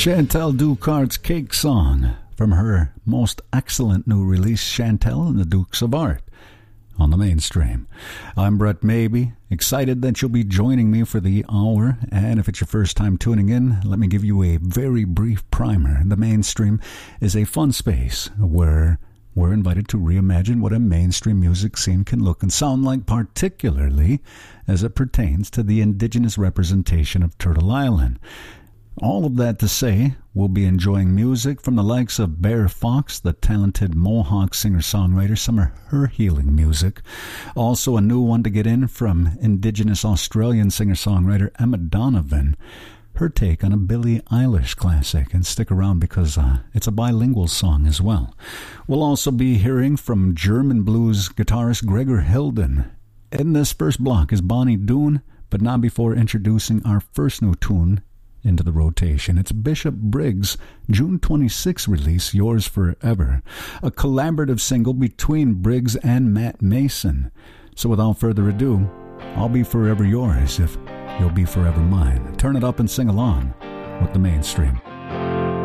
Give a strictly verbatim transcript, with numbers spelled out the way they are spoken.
Chantal Ducard's Cake Song from her most excellent new release, Chantal and the Dukes of Art, on the Mainstream. I'm Brett Maybe, excited that you'll be joining me for the hour, and if it's your first time tuning in, let me give you a very brief primer. The Mainstream is a fun space where we're invited to reimagine what a mainstream music scene can look and sound like, particularly as it pertains to the indigenous representation of Turtle Island. All of that to say, we'll be enjoying music from the likes of Bear Fox, the talented Mohawk singer-songwriter, some of her healing music. Also a new one to get in from Indigenous Australian singer-songwriter Emma Donovan, her take on a Billie Eilish classic. And stick around because uh, it's a bilingual song as well. We'll also be hearing from German blues guitarist Gregor Hilden. In this first block is Bonnie Doon, but not before introducing our first new tune into the rotation. It's Bishop Briggs' June twenty-sixth release, Yours Forever, a collaborative single between Briggs and Matt Mason. So without further ado, I'll be forever yours if you'll be forever mine. Turn it up and sing along with the Mainstream.